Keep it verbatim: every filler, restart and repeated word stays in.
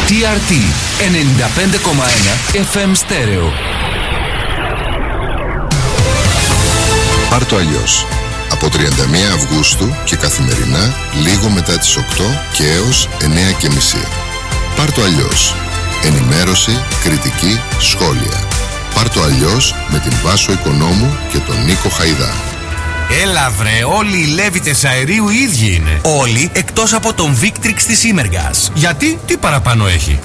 τι αρ τι ενενήντα πέντε κόμμα ένα εφ εμ στέρεο. Πάρ' το αλλιώς. Από τριάντα μία Αυγούστου και καθημερινά λίγο μετά τις οκτώ και έως εννέα και μισή. Πάρ' το αλλιώς. Ενημέρωση, κριτική, σχόλια. Πάρ' το αλλιώς με την Βάσο Οικονόμου και τον Νίκο Χαϊδά. Έλα βρε, όλοι οι Λέβητες αερίου οι ίδιοι είναι. Όλοι εκτός από τον Victrix της Imergas. Γιατί, τι παραπάνω έχει?